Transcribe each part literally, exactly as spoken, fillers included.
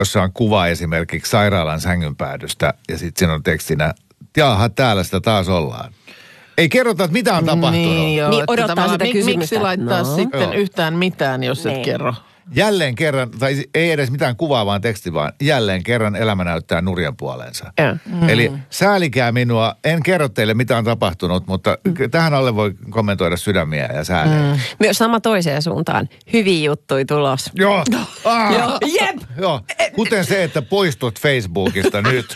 jossa on kuva esimerkiksi sairaalan sängynpäädystä ja sitten siinä on tekstinä, jaha, täällä sitä taas ollaan. Ei kerrota, että mitä on tapahtunut. Niin, joo, niin odottaa sitä mik, kysymystä. Miksi laittaa no. sitten Joo. yhtään mitään, jos et Niin. kerro? Jälleen kerran, tai ei edes mitään kuvaa, vaan teksti vaan, jälleen kerran elämä näyttää nurjan puoleensa. Mm. Eli säälikää minua, en kerro teille mitä on tapahtunut, mutta mm. tähän alle voi kommentoida sydämiä ja sääliä. Mm. Myös sama toiseen suuntaan. Hyviä juttuja tulos. Joo. Ah. Joo, jep. Joo, kuten se, että poistut Facebookista nyt.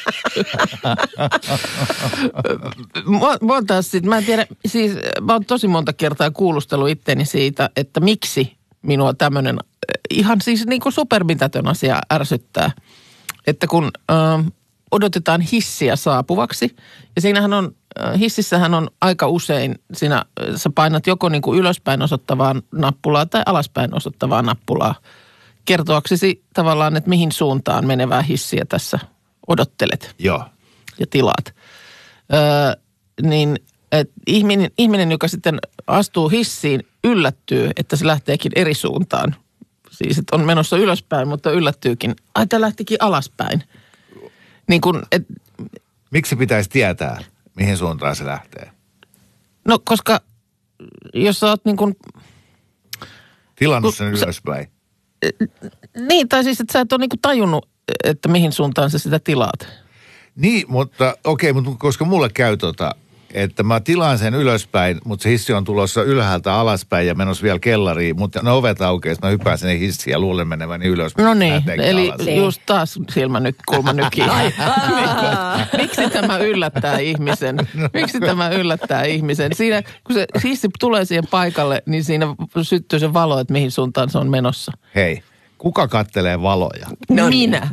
Mä, mä oon taas sit, mä en tiedä, siis mä oon tosi monta kertaa kuulustellut itteni siitä, että miksi minua tämmöinen ihan siis niin kuin supermitätön asia ärsyttää. Että kun äh, odotetaan hissiä saapuvaksi, ja siinähän on, äh, hississähän on aika usein, siinä äh, sä painat joko niin kuin ylöspäin osoittavaa nappulaa tai alaspäin osoittavaa nappulaa, kertoaksesi tavallaan, että mihin suuntaan menevää hissiä tässä odottelet. Joo. Ja tilaat. Öö, niin et ihminen, ihminen, joka sitten astuu hissiin, yllättyy, että se lähteekin eri suuntaan. Siis, että on menossa ylöspäin, mutta yllättyykin. Ai, tämä lähtikin alaspäin. Niin kun, et, Miksi pitäisi tietää, mihin suuntaan se lähtee? no, koska jos sä oot niin kun, Tilannut sen Kun sä- ylöspäin. niin, tai siis, että sä et ole niin kun tajunnut, että mihin suuntaan sä sitä tilaat. Niin, mutta okei, mutta koska mulle käy tota, että mä tilaan sen ylöspäin, mutta se hissi on tulossa ylhäältä alaspäin ja menossa vielä kellariin, mutta ne ovet aukeaa, mä hypään sinne hissiin ja luulen meneväni ylöspäin. No niin, Lähteekin eli alas. just taas silmä nyt kulma nykii. Miksi tämä yllättää ihmisen? Miksi tämä yllättää ihmisen? Siinä, kun se hissi tulee siihen paikalle, niin siinä syttyy se valo, että mihin suuntaan se on menossa. Hei, kuka kattelee valoja? No minä.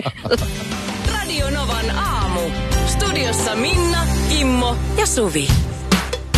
Radio Novan aamu. Studiossa Minna, Kimmo ja Suvi.